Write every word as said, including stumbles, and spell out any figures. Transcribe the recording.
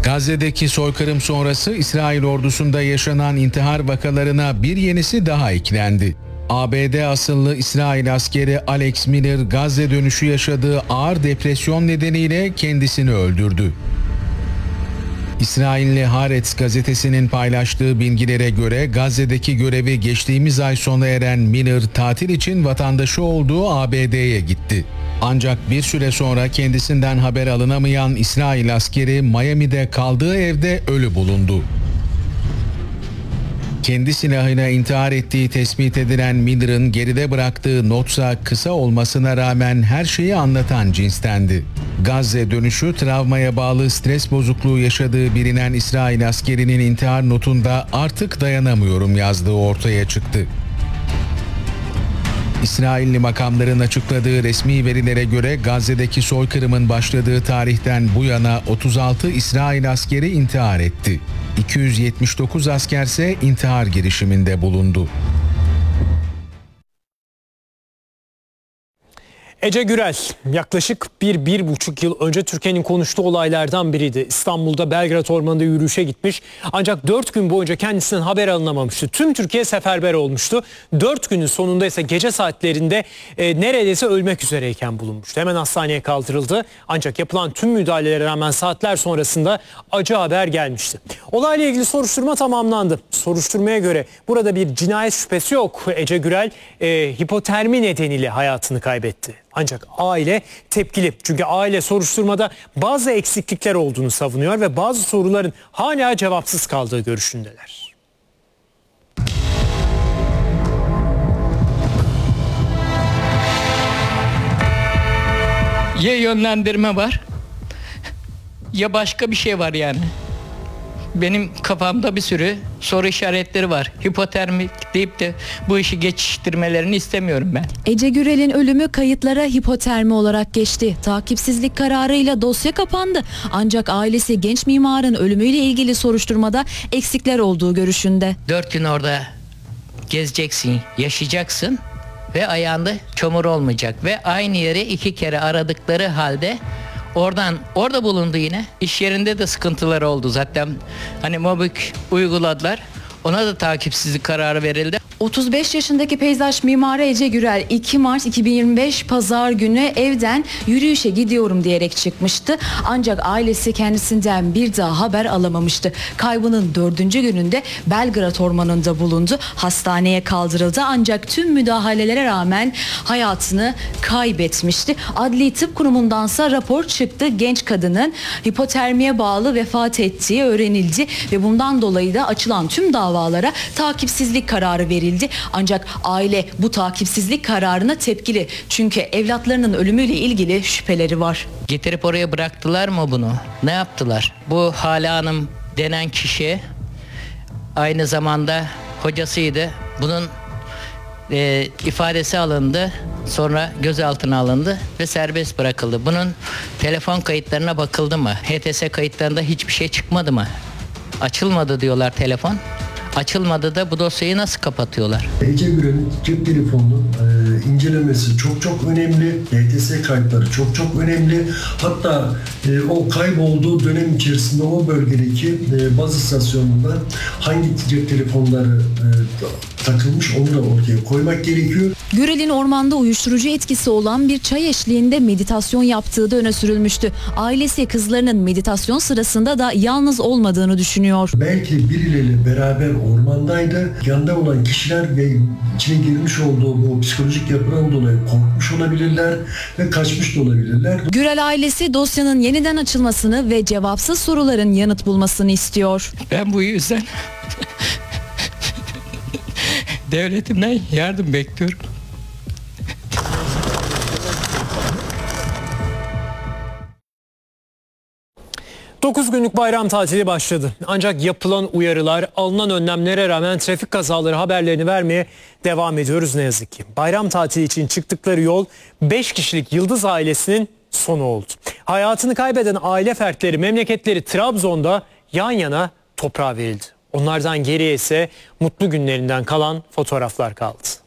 Gazze'deki soykırım sonrası İsrail ordusunda yaşanan intihar vakalarına bir yenisi daha eklendi. A B D asıllı İsrail askeri Alex Miller, Gazze dönüşü yaşadığı ağır depresyon nedeniyle kendisini öldürdü. İsrailli Haaretz gazetesinin paylaştığı bilgilere göre Gazze'deki görevi geçtiğimiz ay sona eren Miller tatil için vatandaşı olduğu A B D'ye gitti. Ancak bir süre sonra kendisinden haber alınamayan İsrail askeri Miami'de kaldığı evde ölü bulundu. Kendi silahıyla intihar ettiği tespit edilen Miller'ın geride bıraktığı notsa kısa olmasına rağmen her şeyi anlatan cinstendi. Gazze dönüşü travmaya bağlı stres bozukluğu yaşadığı bilinen İsrail askerinin intihar notunda "Artık dayanamıyorum" yazdığı ortaya çıktı. İsrailli makamların açıkladığı resmi verilere göre Gazze'deki soykırımın başladığı tarihten bu yana otuz altı İsrail askeri intihar etti. iki yüz yetmiş dokuz askerse intihar girişiminde bulundu. Ece Gürel yaklaşık bir, bir buçuk yıl önce Türkiye'nin konuştuğu olaylardan biriydi. İstanbul'da Belgrad Ormanı'nda yürüyüşe gitmiş. Ancak dört gün boyunca kendisinden haber alınamamıştı. Tüm Türkiye seferber olmuştu. Dört günün sonunda ise gece saatlerinde e, neredeyse ölmek üzereyken bulunmuştu. Hemen hastaneye kaldırıldı. Ancak yapılan tüm müdahalelere rağmen saatler sonrasında acı haber gelmişti. Olayla ilgili soruşturma tamamlandı. Soruşturmaya göre burada bir cinayet şüphesi yok. Ece Gürel e, hipotermi nedeniyle hayatını kaybetti. Ancak aile tepkili. Çünkü aile soruşturmada bazı eksiklikler olduğunu savunuyor ve bazı soruların hala cevapsız kaldığı görüşündeler. Ya yönlendirme var ya başka bir şey var yani. Benim kafamda bir sürü soru işaretleri var. Hipotermik deyip de bu işi geçiştirmelerini istemiyorum ben. Ece Gürel'in ölümü kayıtlara hipotermi olarak geçti. Takipsizlik kararıyla dosya kapandı. Ancak ailesi genç mimarın ölümüyle ilgili soruşturmada eksikler olduğu görüşünde. Dört gün orada gezeceksin, yaşayacaksın ve ayağında çamur olmayacak. Ve aynı yere iki kere aradıkları halde Oradan orada bulundu yine. İş yerinde de sıkıntılar oldu zaten. Hani mobbing uyguladılar. Ona da takipsizlik kararı verildi. otuz beş yaşındaki peyzaj mimarı Ece Gürel iki Mart iki bin yirmi beş Pazar günü evden yürüyüşe gidiyorum diyerek çıkmıştı. Ancak ailesi kendisinden bir daha haber alamamıştı. Kaybının dördüncü gününde Belgrad Ormanı'nda bulundu. Hastaneye kaldırıldı ancak tüm müdahalelere rağmen hayatını kaybetmişti. Adli Tıp Kurumu'ndansa rapor çıktı. Genç kadının hipotermiye bağlı vefat ettiği öğrenildi ve bundan dolayı da açılan tüm davalara takipsizlik kararı verildi. Ancak aile bu takipsizlik kararına tepkili. Çünkü evlatlarının ölümüyle ilgili şüpheleri var. Getirip oraya bıraktılar mı bunu? Ne yaptılar? Bu Hale Hanım denen kişi aynı zamanda hocasıydı. Bunun e, ifadesi alındı. Sonra gözaltına alındı ve serbest bırakıldı. Bunun telefon kayıtlarına bakıldı mı? H T S kayıtlarında hiçbir şey çıkmadı mı? Açılmadı diyorlar telefon. Açılmadı da bu dosyayı nasıl kapatıyorlar? Ece Gürel'in cep telefonunun e, incelemesi çok çok önemli. H T S kayıtları çok çok önemli. Hatta e, o kaybolduğu dönem içerisinde o bölgedeki e, baz istasyonunda hangi cep telefonları e, takılmış onu da ortaya koymak gerekiyor. Gürel'in ormanda uyuşturucu etkisi olan bir çay eşliğinde meditasyon yaptığı da öne sürülmüştü. Ailesi kızlarının meditasyon sırasında da yalnız olmadığını düşünüyor. Belki birileriyle beraber ormandaydı. Yanında olan kişiler ve içine girmiş olduğu bu psikolojik yapıdan dolayı korkmuş olabilirler ve kaçmış da olabilirler. Gürel ailesi dosyanın yeniden açılmasını ve cevapsız soruların yanıt bulmasını istiyor. Ben bu yüzden devletimden yardım bekliyorum. dokuz günlük bayram tatili başladı. Ancak yapılan uyarılar, alınan önlemlere rağmen trafik kazaları haberlerini vermeye devam ediyoruz ne yazık ki. Bayram tatili için çıktıkları yol beş kişilik Yıldız ailesinin sonu oldu. Hayatını kaybeden aile fertleri memleketleri Trabzon'da yan yana toprağa verildi. Onlardan geriye ise mutlu günlerinden kalan fotoğraflar kaldı.